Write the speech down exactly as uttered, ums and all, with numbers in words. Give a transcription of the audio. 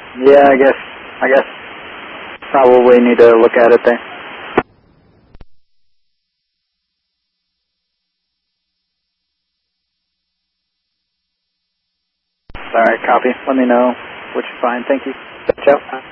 Yeah, I guess, I guess probably need to look at it there. Alright, copy. Let me know what you find. Thank you. Ciao.